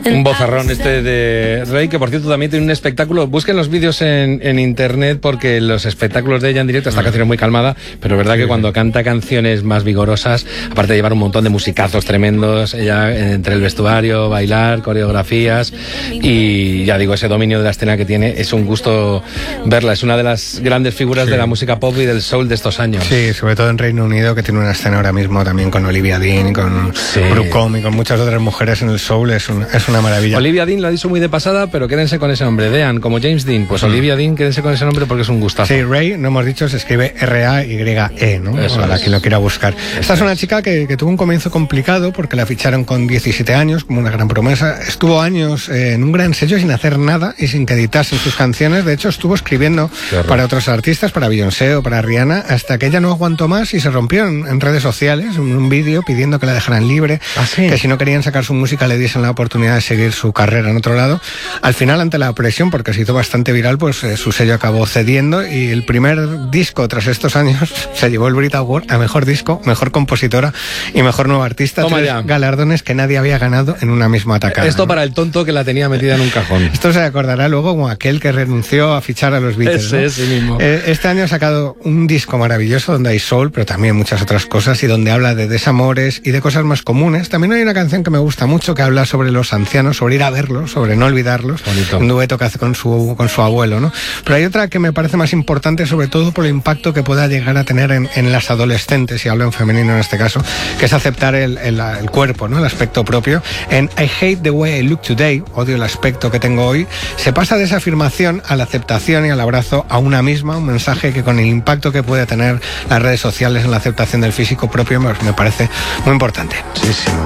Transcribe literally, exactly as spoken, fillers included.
Un bozarrón este de Rey, que por cierto también tiene un espectáculo. Busquen los vídeos en, en internet, porque los espectáculos de ella en directo, esta canción es muy calmada, pero verdad que cuando canta canciones más vigorosas, aparte de llevar un montón de musicazos tremendos, ella entre el vestuario, bailar, coreografías, y ya digo, ese dominio de la escena que tiene, es un gusto verla. Es una de las grandes figuras sí. de la música pop y del soul de estos años. Sí, sobre todo en Reino Unido, que tiene una escena ahora mismo también con Olivia Dean, con sí. Brooke Comey, con muchas otras mujeres en el soul. Es, un, es una maravilla. Olivia Dean lo ha dicho muy de pasada, pero quédense con ese nombre. Dean, como James Dean, pues sí. Olivia Dean, quédense con ese nombre porque es un gustazo. Sí, Ray, no hemos dicho, se escribe R A Y E, ¿no? Eso Para es. quien lo quiera buscar. Eso Esta es una chica que, que tuvo un comienzo complicado porque la ficharon con diecisiete años, como una gran promesa. Estuvo años eh, en un gran sello sin hacer nada y sin que editasen sus canciones. De hecho, estuvo escribiendo para otros artistas, para Beyoncé o para Rihanna, hasta que ella no aguantó más y se rompió en, en redes sociales, en un vídeo pidiendo que la dejaran libre, ¿Ah, sí? que si no querían sacar su música le diesen la oportunidad de seguir su carrera en otro lado. Al final, ante la presión, porque se hizo bastante viral, pues eh, su sello acabó cediendo y el primer disco tras estos años se llevó el Brit Award a mejor disco, mejor compositora y mejor nueva artista. Toma tres ya. galardones que nadie había ganado en una misma atacada. Esto ¿no? para el tonto que la tenía metida en un cajón. Esto se acordará luego como aquel que renunció a fichar a los Beatles. Ese, ¿no? ese mismo. Eh, este año ha sacado un disco maravilloso donde hay soul, pero también muchas otras cosas, y donde habla de desamores y de cosas más comunes. También hay una canción que me gusta mucho que habla sobre los ancianos, sobre ir a verlos, sobre no olvidarlos. Bonito. Un dueto que hace con su, con su abuelo, ¿no? Pero hay otra que me parece más importante, sobre todo por el impacto que pueda llegar a tener en, en las adolescentes, y hablo en femenino en este caso, que es aceptar el, el, el cuerpo, ¿no? El aspecto propio. En I Hate the Way I Look Today, odio el aspecto que tengo hoy, se pasa de esa afirmación a la aceptación y al abrazo a una misma, un mensaje que con el impacto que puede tener las redes sociales en la aceptación del físico propio me parece muy importante. Sí, sí.